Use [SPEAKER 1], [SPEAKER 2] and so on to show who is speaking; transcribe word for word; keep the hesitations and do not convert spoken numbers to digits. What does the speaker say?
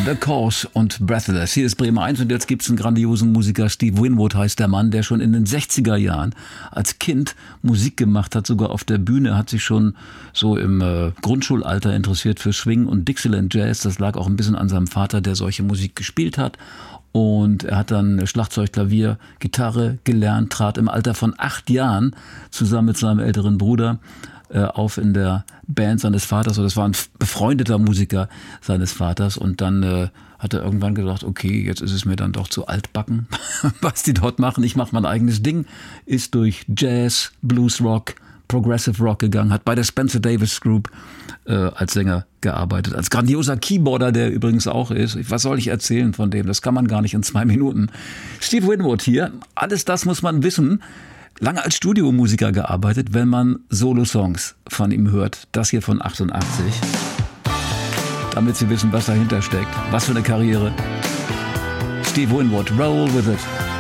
[SPEAKER 1] The Cause und Breathless. Hier ist Bremen eins und jetzt gibt's einen grandiosen Musiker. Steve Winwood heißt der Mann, der schon in den sechziger Jahren als Kind Musik gemacht hat, sogar auf der Bühne, hat sich schon so im äh, Grundschulalter interessiert für Swing und Dixieland Jazz. Das lag auch ein bisschen an seinem Vater, der solche Musik gespielt hat. Und er hat dann Schlagzeug, Klavier, Gitarre gelernt, trat im Alter von acht Jahren zusammen mit seinem älteren Bruder auf in der Band seines Vaters, oder das war ein befreundeter Musiker seines Vaters, und dann äh, hat er irgendwann gesagt, okay, jetzt ist es mir dann doch zu altbacken, was die dort machen, ich mache mein eigenes Ding, ist durch Jazz, Blues Rock, Progressive Rock gegangen, hat bei der Spencer Davis Group äh, als Sänger gearbeitet, als grandioser Keyboarder, der übrigens auch ist. Was soll ich erzählen von dem? Das kann man gar nicht in zwei Minuten. Steve Winwood hier, alles das muss man wissen. Lange als Studiomusiker gearbeitet, wenn man Solo-Songs von ihm hört. Das hier von achtundachtzig. Damit Sie wissen, was dahinter steckt. Was für eine Karriere. Steve Winwood, Roll With It.